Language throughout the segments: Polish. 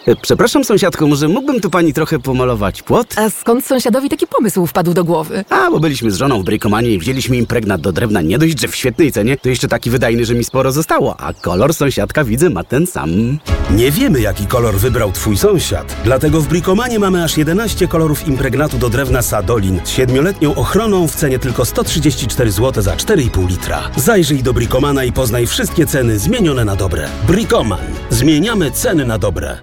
Przepraszam, sąsiadko, może mógłbym tu pani trochę pomalować płot? A skąd sąsiadowi taki pomysł wpadł do głowy? Bo byliśmy z żoną w Brikomanie i wzięliśmy impregnat do drewna nie dość, że w świetnej cenie, to jeszcze taki wydajny, że mi sporo zostało, a kolor sąsiadka widzę ma ten sam. Nie wiemy, jaki kolor wybrał twój sąsiad. Dlatego w Brikomanie mamy aż 11 kolorów impregnatu do drewna Sadolin z 7-letnią ochroną w cenie tylko 134 zł za 4,5 litra. Zajrzyj do Brikomana i poznaj wszystkie ceny zmienione na dobre. Brikoman. Zmieniamy ceny na dobre.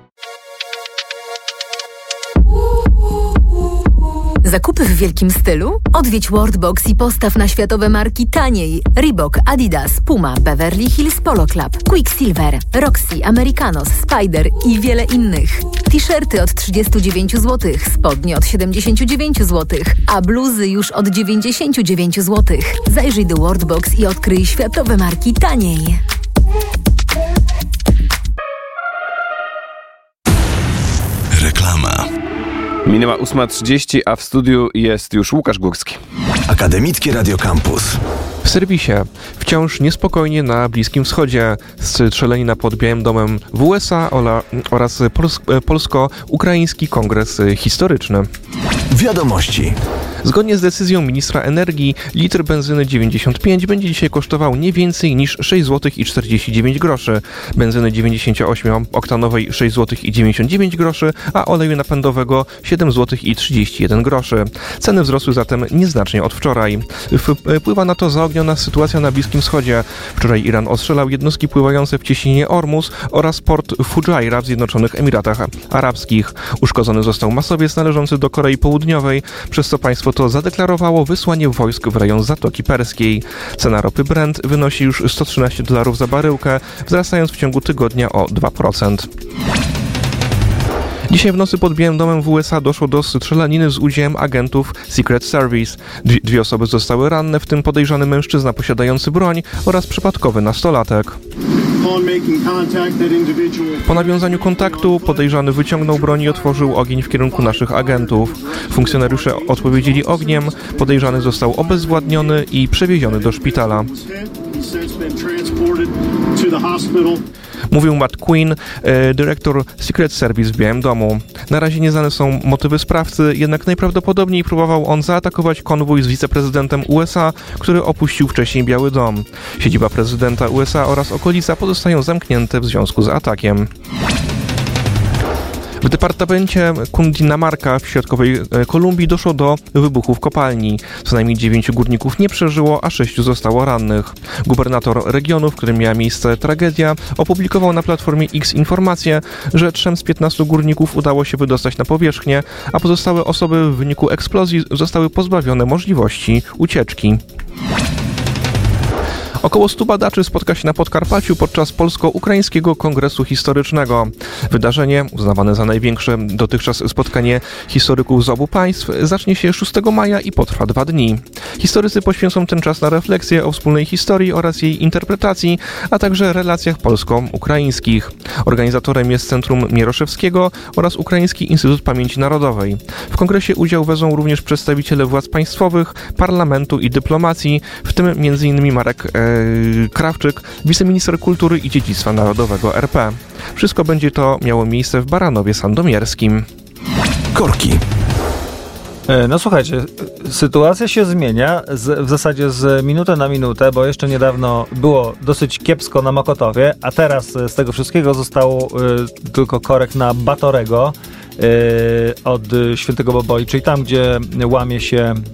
Zakupy w wielkim stylu? Odwiedź Worldbox i postaw na światowe marki taniej. Reebok, Adidas, Puma, Beverly Hills Polo Club, Quicksilver, Roxy, Americanos, Spider i wiele innych. T-shirty od 39 zł, spodnie od 79 zł, a bluzy już od 99 zł. Zajrzyj do Worldbox i odkryj światowe marki taniej. Reklama. Minęła 8:30, a w studiu jest już Łukasz Górski. Akademickie Radio Campus. W serwisie. Wciąż niespokojnie na Bliskim Wschodzie. Strzelanina pod Białym Domem w USA oraz polsko-ukraiński kongres historyczny. Wiadomości. Zgodnie z decyzją ministra energii, litr benzyny 95 będzie dzisiaj kosztował nie więcej niż 6 zł i 49 groszy, benzyny 98-oktanowej 6 zł i 99 groszy, a oleju napędowego 7 zł i 31 groszy. Ceny wzrosły zatem nieznacznie od wczoraj. Wpływa na to zaogniona sytuacja na Bliskim Wschodzie. Wczoraj Iran ostrzelał jednostki pływające w cieśninie Ormus oraz port Fujairah w Zjednoczonych Emiratach Arabskich. Uszkodzony został masowiec należący do Korei Południowej, przez co państwo to zadeklarowało wysłanie wojsk w rejon Zatoki Perskiej. Cena ropy Brent wynosi już $113 za baryłkę, wzrastając w ciągu tygodnia o 2%. Dzisiaj w nocy pod Białym Domem w USA doszło do strzelaniny z udziałem agentów Secret Service. Dwie osoby zostały ranne, w tym podejrzany mężczyzna posiadający broń oraz przypadkowy nastolatek. Po nawiązaniu kontaktu podejrzany wyciągnął broń i otworzył ogień w kierunku naszych agentów. Funkcjonariusze odpowiedzieli ogniem, podejrzany został obezwładniony i przewieziony do szpitala. Mówił Matt Quinn, dyrektor Secret Service w Białym Domu. Na razie nieznane są motywy sprawcy, jednak najprawdopodobniej próbował on zaatakować konwój z wiceprezydentem USA, który opuścił wcześniej Biały Dom. Siedziba prezydenta USA oraz okolica pozostają zamknięte w związku z atakiem. W departamencie Cundinamarca w środkowej Kolumbii doszło do wybuchu w kopalni. Co najmniej 9 górników nie przeżyło, a 6 zostało rannych. Gubernator regionu, w którym miała miejsce tragedia, opublikował na platformie X informację, że 3 z 15 górników udało się wydostać na powierzchnię, a pozostałe osoby w wyniku eksplozji zostały pozbawione możliwości ucieczki. Około 100 badaczy spotka się na Podkarpaciu podczas Polsko-Ukraińskiego Kongresu Historycznego. Wydarzenie, uznawane za największe dotychczas spotkanie historyków z obu państw, zacznie się 6 maja i potrwa 2 dni. Historycy poświęcą ten czas na refleksję o wspólnej historii oraz jej interpretacji, a także relacjach polsko-ukraińskich. Organizatorem jest Centrum Mieroszewskiego oraz Ukraiński Instytut Pamięci Narodowej. W kongresie udział wezmą również przedstawiciele władz państwowych, parlamentu i dyplomacji, w tym m.in. Marek Krawczyk, wiceminister kultury i dziedzictwa narodowego RP. Wszystko będzie to miało miejsce w Baranowie Sandomierskim. Korki. No słuchajcie, sytuacja się zmienia w zasadzie z minuty na minutę, bo jeszcze niedawno było dosyć kiepsko na Mokotowie, a teraz z tego wszystkiego został tylko korek na Batorego od Świętego Boboi, czyli tam, gdzie łamie się